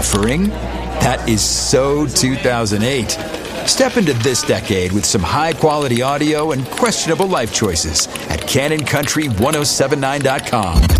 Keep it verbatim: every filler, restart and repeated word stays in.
Woofering? That is so two thousand eight. Step into this decade with some high-quality audio and questionable life choices at Canon Country ten seventy-nine dot com.